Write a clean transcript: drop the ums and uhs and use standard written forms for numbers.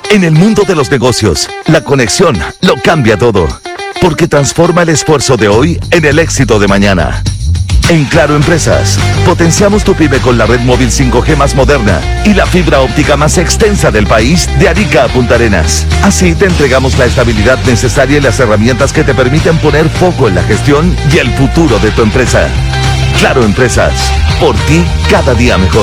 En el mundo de los negocios, la conexión lo cambia todo, porque transforma el esfuerzo de hoy en el éxito de mañana. En Claro Empresas, potenciamos tu pyme con la red móvil 5G más moderna y la fibra óptica más extensa del país de Arica a Punta Arenas. Así te entregamos la estabilidad necesaria y las herramientas que te permiten poner foco en la gestión y el futuro de tu empresa. Claro Empresas, por ti cada día mejor.